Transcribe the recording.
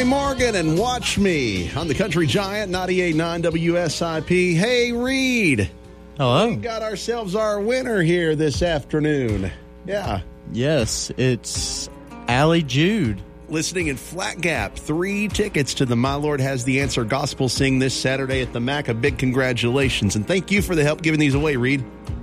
Trey Morgan and Watch Me on the Country Giant 98.9 WSIP. Hey, Reed. Hello. We got ourselves our winner here this afternoon. Yeah. Yes, it's Allie Jude. Listening in Flat Gap, 3 tickets to the My Lord Has the Answer Gospel Sing this Saturday at the MAC. A big congratulations, and thank you for the help giving these away, Reed.